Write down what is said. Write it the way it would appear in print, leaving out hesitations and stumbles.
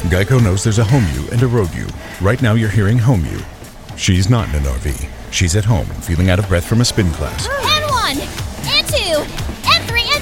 Geico knows there's a home you and a road you. Right now you're hearing home you. She's not in an RV. She's at home, feeling out of breath from a spin class.